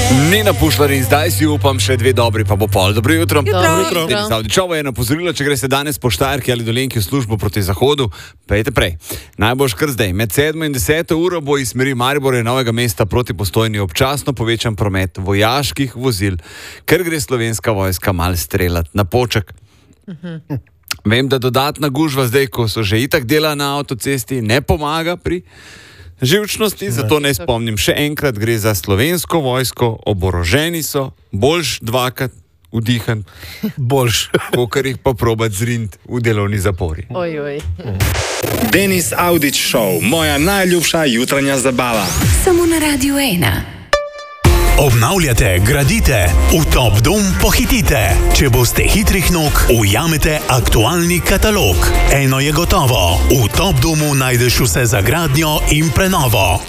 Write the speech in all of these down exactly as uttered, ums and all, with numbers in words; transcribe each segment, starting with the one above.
Ni napušljali in zdaj si upam še dve dobri, pa bo pol. Dobro jutro. Jutro. Čovo je napozorilo, če greste danes po Štajerki ali Dolenjki v službo proti zahodu, pejte prej. Najboljš kar zdaj. Med sedmo in deseto uro bo iz smeri Maribora in Novega mesta proti Postojni občasno povečan promet vojaških vozil, ker gre Slovenska vojska mal streljati na Poček. Uh-huh. Vem, da dodatna gužva zdaj, ko so že itak dela na avtocesti, ne pomaga pri živčnosti, zato ne spomnim še enkrat, gre za Slovensko vojsko, oboroženi so, boljš dvakrat vdihan, boljš, kakor jih pa probat zrint v delovni zapori. Oj, oj. Denis Audić Show, moja najljubša jutranja zabava. Samo na Radiu ena. Obnavljate, gradite, v Top Dom pohitite. Če boste hitrih nog, ujamete aktualni katalog. Eno je gotovo, v Top Domu najdeš vse za gradnjo in prenovo.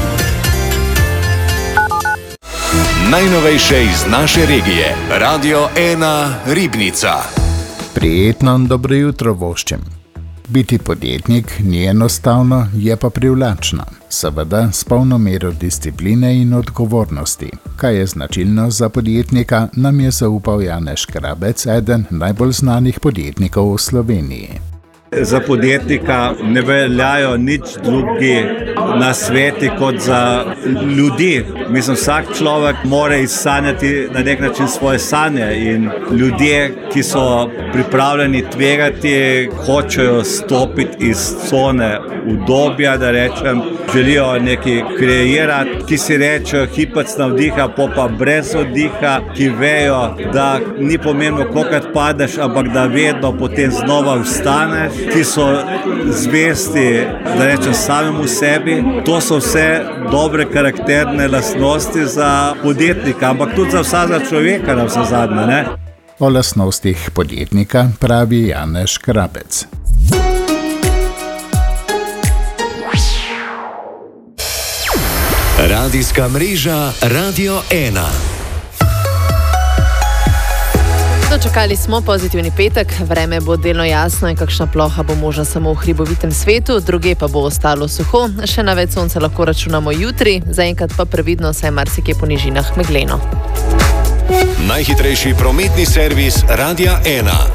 Najnovejše iz naše regije. Radio ena Ribnica. Prijetno dobro jutro voščem. Biti podjetnik ni enostavno, je pa privlačno. Seveda s polno mero discipline in odgovornosti. Kaj je značilno za podjetnika, nam je zaupal Janez Škrabec, eden najbolj znanih podjetnikov v Sloveniji. Za podjetnika ne veljajo nič drugi nasveti kot za ljudi. Mislim, vsak človek mora izsanjati na nek način svoje sanje in ljudje, ki so pripravljeni tvegati, hočejo stopiti iz cone udobja, da rečem, želijo nekaj kreirati, ki si rečejo hipec navdiha, po pa brez oddiha, ki vejo, da ni pomembno, kolikrat padeš, ampak da vedno potem znova vstaneš, ki so zvesti, da rečem, samemu sebi. To so vse dobre karakterne lastnosti za podjetnika, ampak tudi za vsakega človeka na vse zadnje, ne? O lastnostih podjetnika pravi Janez Škrabec. Radijska mreža Radio ena. Dočakali smo pozitivni petek, vreme bo delno jasno in kakšna ploha bo možna samo v hribovitem svetu, druge pa bo ostalo suho, še na več sonca lahko računamo jutri, zaenkrat pa previdno, saj marsikje po nižinah megleno. Najhitrejši prometni servis Radia ena.